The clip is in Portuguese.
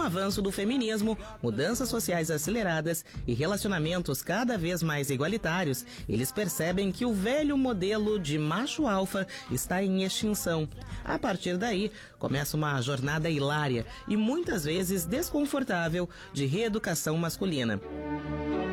avanço do feminismo, mudanças sociais aceleradas e relacionamentos cada vez mais igualitários, eles percebem que o velho modelo de macho alfa está em extinção. A partir daí, começa uma jornada hilária e muitas vezes desconfortável de reeducação masculina.